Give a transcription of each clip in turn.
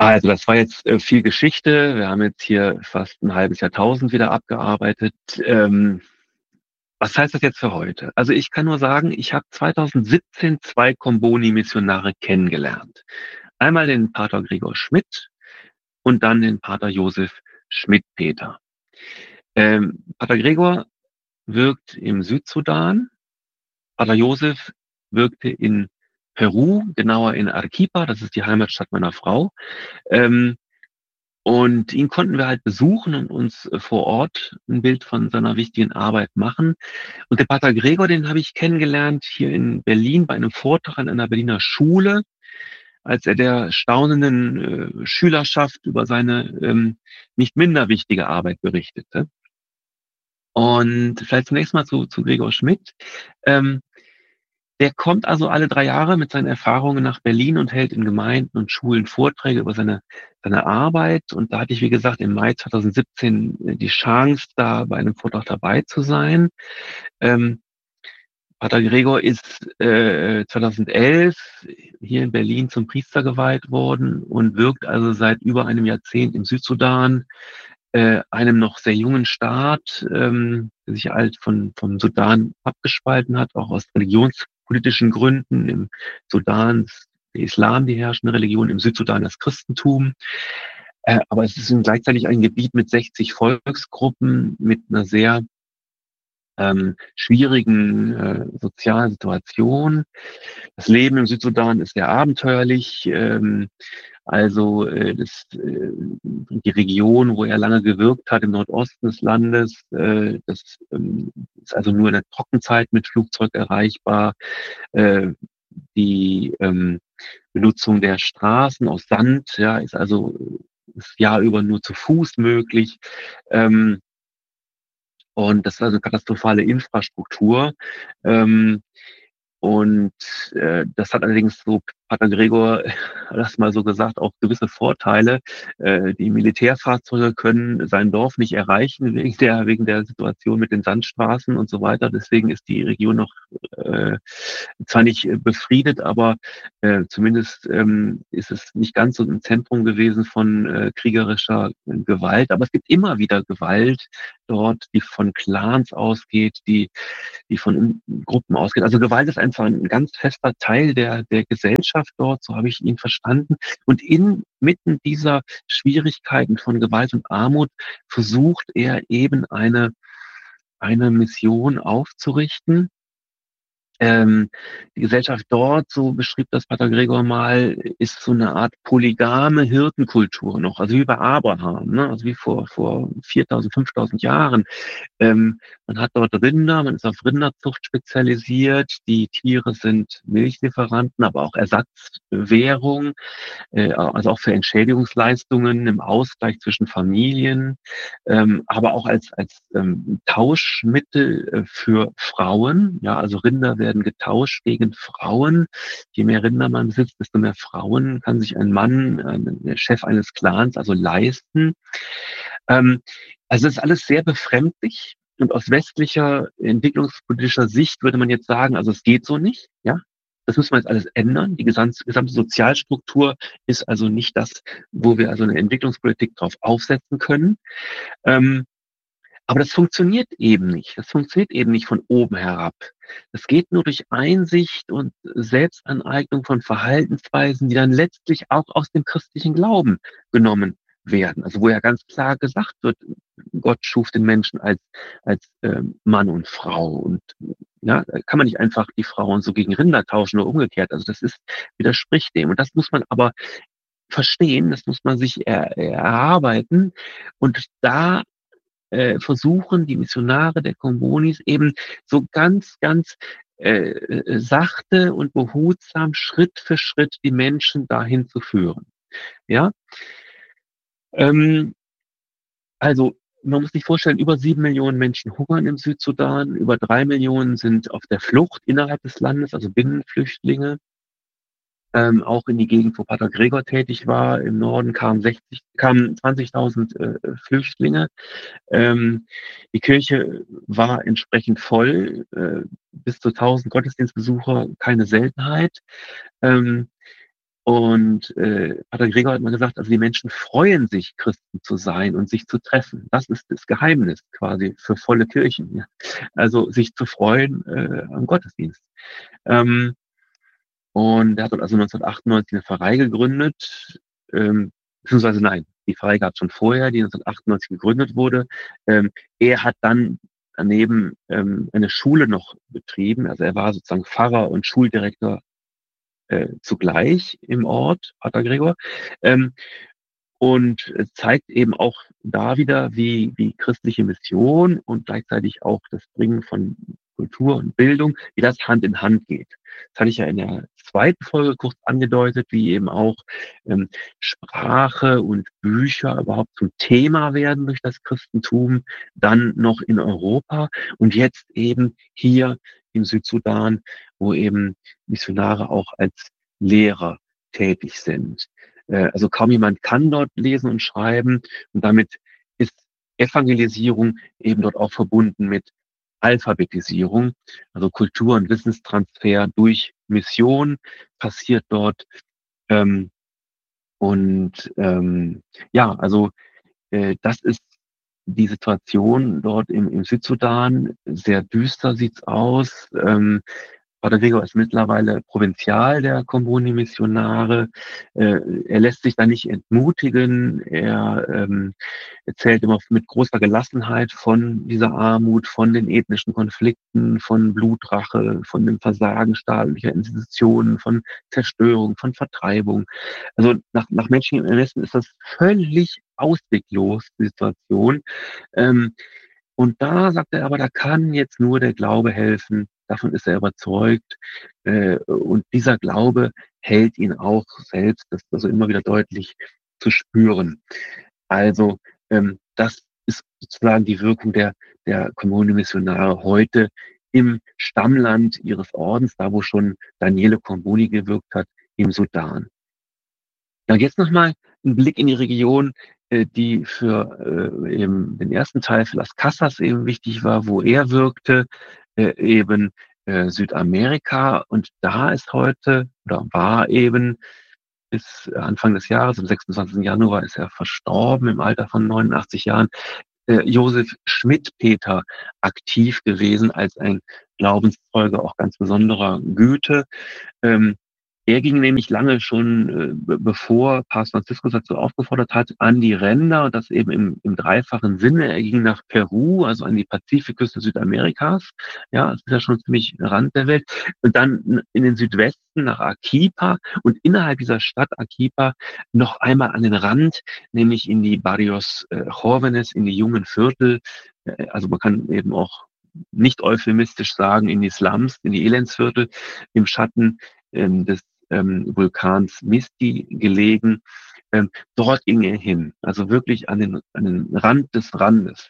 Also, das war jetzt, viel Geschichte. Wir haben jetzt hier fast ein halbes Jahrtausend wieder abgearbeitet. Was heißt das jetzt für heute? Also, ich kann nur sagen, ich habe 2017 2 Comboni-Missionare kennengelernt. Einmal den Pater Gregor Schmidt und dann den Pater Josef Schmidt-Peter. Pater Gregor wirkt im Südsudan, Pater Josef wirkte in Peru, genauer in Arequipa, das ist die Heimatstadt meiner Frau. Ähm, Und ihn konnten wir halt besuchen und uns vor Ort ein Bild von seiner wichtigen Arbeit machen. Und den Pater Gregor, den habe ich kennengelernt hier in Berlin bei einem Vortrag an einer Berliner Schule, als er der staunenden Schülerschaft über seine nicht minder wichtige Arbeit berichtete. Und vielleicht zunächst mal zu Gregor Schmidt. Ähm, Der kommt also alle 3 Jahre mit seinen Erfahrungen nach Berlin und hält in Gemeinden und Schulen Vorträge über seine Arbeit. Und da hatte ich, wie gesagt, im Mai 2017 die Chance, da bei einem Vortrag dabei zu sein. Ähm, Pater Gregor ist 2011 hier in Berlin zum Priester geweiht worden und wirkt also seit über einem Jahrzehnt im Südsudan, einem noch sehr jungen Staat, der sich halt vom Sudan abgespalten hat, auch aus religionspolitischen Gründen. Im Sudan ist der Islam die herrschende Religion, im Südsudan das Christentum. Aber es ist gleichzeitig ein Gebiet mit 60 Volksgruppen, mit einer sehr schwierigen sozialen Situation. Das Leben im Südsudan ist sehr abenteuerlich. Die Region, wo er lange gewirkt hat, im Nordosten des Landes, das ist also nur in der Trockenzeit mit Flugzeug erreichbar. Äh, die Benutzung der Straßen aus Sand, ja, ist also das Jahr über nur zu Fuß möglich. Ähm, und das ist also katastrophale Infrastruktur. Ähm, Und das hat allerdings, so Pater Gregor hat das mal so gesagt, auch gewisse Vorteile. Die Militärfahrzeuge können sein Dorf nicht erreichen wegen der Situation mit den Sandstraßen und so weiter. Deswegen ist die Region noch äh, zwar nicht befriedet, aber zumindest ist es nicht ganz so im Zentrum gewesen von kriegerischer Gewalt. Aber es gibt immer wieder Gewalt dort, die von Clans ausgeht, die von Gruppen ausgeht. Also Gewalt ist einfach ein ganz fester Teil der Gesellschaft dort, so habe ich ihn verstanden. Und inmitten dieser Schwierigkeiten von Gewalt und Armut versucht er eben eine Mission aufzurichten. Die Gesellschaft dort, so beschrieb das Pater Gregor mal, ist so eine Art polygame Hirtenkultur noch, also wie bei Abraham, ne? Also wie vor 4.000, 5.000 Jahren. Man hat dort Rinder, man ist auf Rinderzucht spezialisiert. Die Tiere sind Milchlieferanten, aber auch Ersatzwährung, also auch für Entschädigungsleistungen im Ausgleich zwischen Familien, aber auch als Tauschmittel für Frauen. Ja, also Rinder werden getauscht gegen Frauen. Je mehr Rinder man besitzt, desto mehr Frauen kann sich ein Mann, der Chef eines Clans, also leisten. Ähm, also es ist alles sehr befremdlich. Und aus westlicher entwicklungspolitischer Sicht würde man jetzt sagen, also es geht so nicht, ja. Das müssen wir jetzt alles ändern. Die gesamte Sozialstruktur ist also nicht das, wo wir also eine Entwicklungspolitik drauf aufsetzen können. Ähm, aber das funktioniert eben nicht. Das funktioniert eben nicht von oben herab. Das geht nur durch Einsicht und Selbstaneignung von Verhaltensweisen, die dann letztlich auch aus dem christlichen Glauben genommen werden. Also wo ja ganz klar gesagt wird, Gott schuf den Menschen als Mann und Frau. Und ja, da kann man nicht einfach die Frauen so gegen Rinder tauschen oder umgekehrt. Also das widerspricht dem. Und das muss man aber verstehen, das muss man sich erarbeiten. Und da versuchen die Missionare der Combonis eben so ganz sachte und behutsam Schritt für Schritt die Menschen dahin zu führen. Ja, ähm, also man muss sich vorstellen, über 7 Millionen Menschen hungern im Südsudan, über 3 Millionen sind auf der Flucht innerhalb des Landes, also Binnenflüchtlinge. Auch in die Gegend, wo Pater Gregor tätig war, im Norden kamen 20.000 Flüchtlinge. Ähm, Die Kirche war entsprechend voll, bis zu 1.000 Gottesdienstbesucher, keine Seltenheit. Ähm, Und Pater Gregor hat mal gesagt, also die Menschen freuen sich, Christen zu sein und sich zu treffen. Das ist das Geheimnis quasi für volle Kirchen. Ja. Also sich zu freuen am Gottesdienst. Ähm, und er hat dort also 1998 eine Pfarrei gegründet, beziehungsweise nein, die Pfarrei gab es schon vorher, die 1998 gegründet wurde. Er hat dann daneben eine Schule noch betrieben. Also er war sozusagen Pfarrer und Schuldirektor zugleich im Ort, Pater Gregor. Ähm, und zeigt eben auch da wieder, wie christliche Mission und gleichzeitig auch das Bringen von Kultur und Bildung, wie das Hand in Hand geht. Das hatte ich ja in der zweiten Folge kurz angedeutet, wie eben auch Sprache und Bücher überhaupt zum Thema werden durch das Christentum, dann noch in Europa und jetzt eben hier im Südsudan, wo eben Missionare auch als Lehrer tätig sind. Also kaum jemand kann dort lesen und schreiben und damit ist Evangelisierung eben dort auch verbunden mit Alphabetisierung, also Kultur- und Wissenstransfer durch Mission passiert dort. Ähm, ja, also das ist die Situation dort im Südsudan. Sehr düster sieht's aus. Pater Gregor ist mittlerweile Provinzial der Comboni-Missionare. Er lässt sich da nicht entmutigen. Er erzählt immer mit großer Gelassenheit von dieser Armut, von den ethnischen Konflikten, von Blutrache, von dem Versagen staatlicher Institutionen, von Zerstörung, von Vertreibung. Also nach menschlichem Ermessen ist das völlig ausweglos, die Situation. Ähm, und da sagt er aber, da kann jetzt nur der Glaube helfen. Davon ist er überzeugt. Und dieser Glaube hält ihn auch selbst, das ist also immer wieder deutlich zu spüren. Also das ist sozusagen die Wirkung der Comboni-Missionare heute im Stammland ihres Ordens, da wo schon Daniele Comboni gewirkt hat, im Sudan. Ja, und jetzt nochmal ein Blick in die Region, die für eben den ersten Teil für Las Casas eben wichtig war, wo er wirkte, eben Südamerika. Und da ist heute oder war eben bis Anfang des Jahres, am 26. Januar ist er verstorben im Alter von 89 Jahren, Josef Schmidt-Peter aktiv gewesen als ein Glaubenszeuge auch ganz besonderer Güte. Ähm, Er ging nämlich lange schon, bevor Papst Franziskus dazu aufgefordert hat, an die Ränder, und das eben im dreifachen Sinne. Er ging nach Peru, also an die Pazifikküste Südamerikas. Ja, das ist ja schon ziemlich Rand der Welt. Und dann in den Südwesten nach Arequipa und innerhalb dieser Stadt Arequipa noch einmal an den Rand, nämlich in die Barrios Jóvenes, in die jungen Viertel. Also man kann eben auch nicht euphemistisch sagen, in die Slums, in die Elendsviertel, im Schatten des Vulkans Misti gelegen. Dort ging er hin, also wirklich an den Rand des Randes.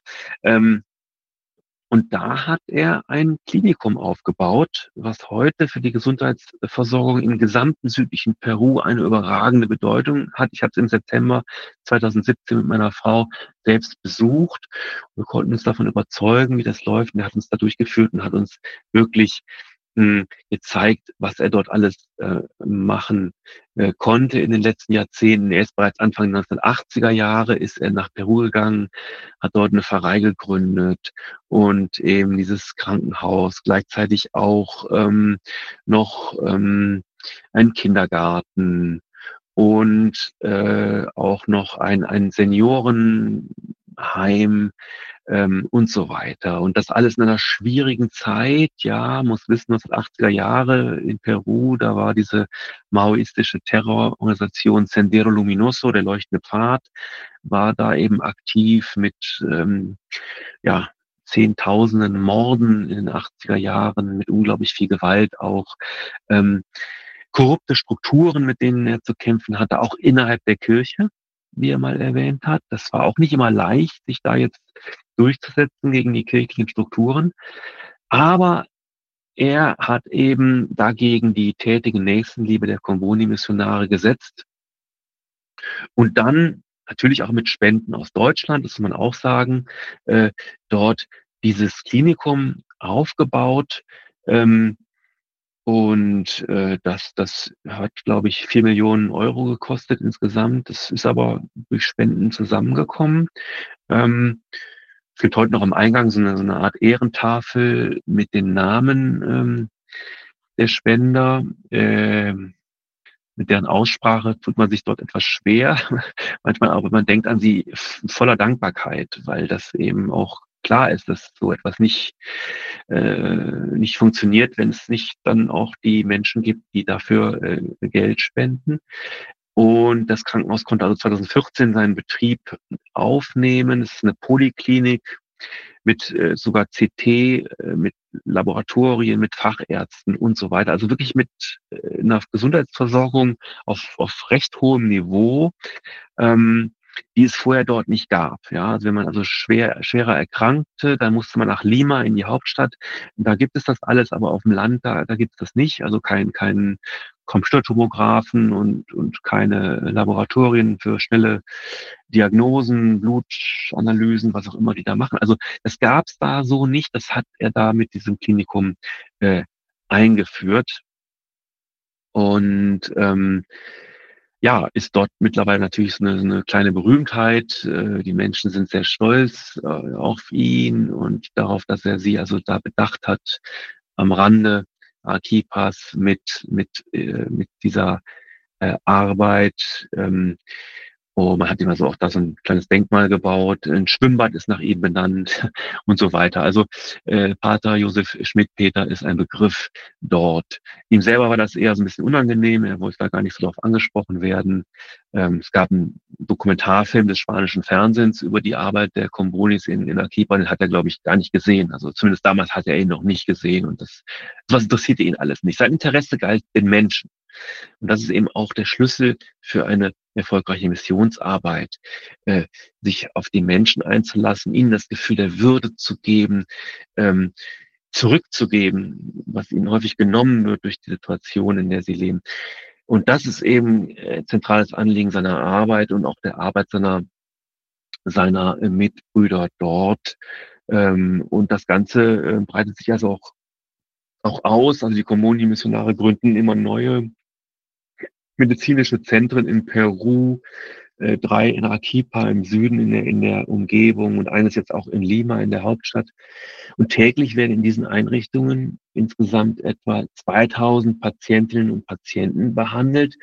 Und da hat er ein Klinikum aufgebaut, was heute für die Gesundheitsversorgung im gesamten südlichen Peru eine überragende Bedeutung hat. Ich habe es im September 2017 mit meiner Frau selbst besucht. Wir konnten uns davon überzeugen, wie das läuft. Und er hat uns da durchgeführt und hat uns wirklich gezeigt, was er dort alles machen konnte in den letzten Jahrzehnten. Er ist bereits Anfang der 1980er Jahre, ist er nach Peru gegangen, hat dort eine Pfarrei gegründet und eben dieses Krankenhaus, gleichzeitig auch noch einen Kindergarten und auch noch ein Seniorenheim und so weiter. Und das alles in einer schwierigen Zeit, ja, muss wissen, 1980er Jahre in Peru, da war diese maoistische Terrororganisation Sendero Luminoso, der leuchtende Pfad, war da eben aktiv mit, ja, Zehntausenden Morden in den 80er Jahren, mit unglaublich viel Gewalt auch, korrupte Strukturen, mit denen er zu kämpfen hatte, auch innerhalb der Kirche, wie er mal erwähnt hat. Das war auch nicht immer leicht, sich da jetzt durchzusetzen gegen die kirchlichen Strukturen. Aber er hat eben dagegen die tätige Nächstenliebe der Comboni-Missionare gesetzt und dann natürlich auch mit Spenden aus Deutschland, das muss man auch sagen, dort dieses Klinikum aufgebaut. Ähm, Und das hat, glaube ich, 4 Millionen € gekostet insgesamt. Das ist aber durch Spenden zusammengekommen. Ähm, Es gibt heute noch am Eingang so eine Art Ehrentafel mit den Namen der Spender. Mit deren Aussprache tut man sich dort etwas schwer. Manchmal aber man denkt an sie voller Dankbarkeit, weil das eben auch klar ist, dass so etwas nicht funktioniert, wenn es nicht dann auch die Menschen gibt, die dafür Geld spenden. Und das Krankenhaus konnte also 2014 seinen Betrieb aufnehmen. Es ist eine Poliklinik mit sogar CT, mit Laboratorien, mit Fachärzten und so weiter. Also wirklich mit 'ner Gesundheitsversorgung auf recht hohem Niveau, ähm, die es vorher dort nicht gab. Ja, also wenn man also schwerer erkrankte, dann musste man nach Lima in die Hauptstadt. Da gibt es das alles, aber auf dem Land, da gibt es das nicht. Also keinen Computertomographen und keine Laboratorien für schnelle Diagnosen, Blutanalysen, was auch immer die da machen. Also das gab es da so nicht. Das hat er da mit diesem Klinikum äh, eingeführt. Und ja, ist dort mittlerweile natürlich so eine kleine Berühmtheit. Die Menschen sind sehr stolz auf ihn und darauf, dass er sie also da bedacht hat, am Rande Arequipas mit dieser Arbeit. Man hat ihm also auch da so ein kleines Denkmal gebaut. Ein Schwimmbad ist nach ihm benannt und so weiter. Also Pater Josef Schmidt-Peter ist ein Begriff dort. Ihm selber war das eher so ein bisschen unangenehm. Er wollte da gar nicht so drauf angesprochen werden. Es gab einen Dokumentarfilm des spanischen Fernsehens über die Arbeit der Combonis in Arequipa. Den hat er, glaube ich, gar nicht gesehen. Also zumindest damals hat er ihn noch nicht gesehen. Und was interessierte ihn alles nicht. Sein Interesse galt den Menschen. Und das ist eben auch der Schlüssel für eine erfolgreiche Missionsarbeit, äh, sich auf die Menschen einzulassen, ihnen das Gefühl der Würde zu geben, ähm, zurückzugeben, was ihnen häufig genommen wird durch die Situation, in der sie leben. Und das ist eben zentrales Anliegen seiner Arbeit und auch der Arbeit seiner Mitbrüder dort. Und das Ganze breitet sich also auch aus. Also die Comuni-Missionare gründen immer neue medizinische Zentren in Peru, 3 in Arequipa im Süden in der Umgebung und eines jetzt auch in Lima in der Hauptstadt. Und täglich werden in diesen Einrichtungen insgesamt etwa 2000 Patientinnen und Patienten behandelt.